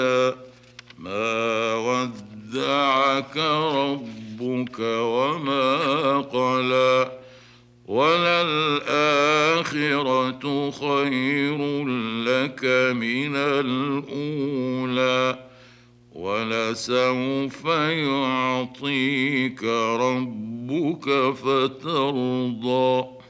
ما ودعك ربك وما قلى وللآخرة خير لك من الأولى ولسوف يعطيك ربك فترضى